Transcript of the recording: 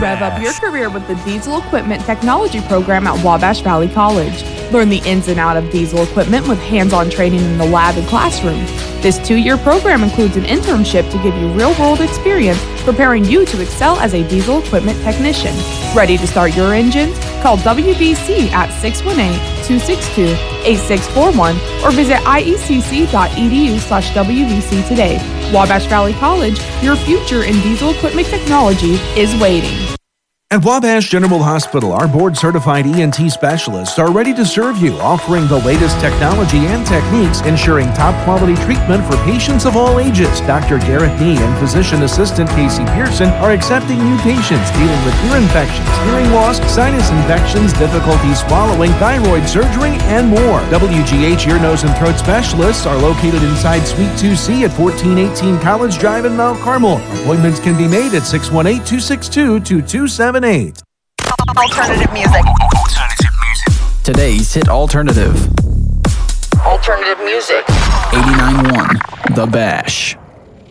Rev up your career with the Diesel Equipment Technology Program at Wabash Valley College. Learn the ins and outs of diesel equipment with hands-on training in the lab and classroom. This 2-year program includes an internship to give you real-world experience, preparing you to excel as a diesel equipment technician. Ready to start your engines? Call WVC at 618-262-8641 or visit iecc.edu/WVC today. Wabash Valley College, your future in diesel equipment technology is waiting. At Wabash General Hospital, our board-certified ENT specialists are ready to serve you, offering the latest technology and techniques, ensuring top-quality treatment for patients of all ages. Dr. Garrett Nee and physician assistant Casey Pearson are accepting new patients dealing with ear infections, hearing loss, sinus infections, difficulty swallowing, thyroid surgery, and more. WGH Ear, Nose, and Throat specialists are located inside Suite 2C at 1418 College Drive in Mount Carmel. Appointments can be made at 618-262-2278. Alternative music. Today's hit alternative. Alternative music. 89.1 The Bash.